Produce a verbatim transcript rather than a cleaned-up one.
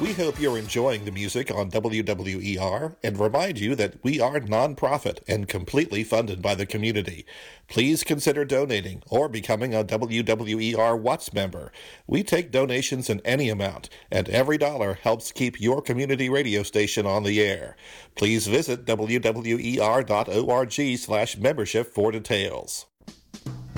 We hope you're enjoying the music on W W E R and remind you that we are non-profit and completely funded by the community. Please consider donating or becoming a W W E R Watts member. We take donations in any amount, and every dollar helps keep your community radio station on the air. Please visit W W E R dot org slash membership for details.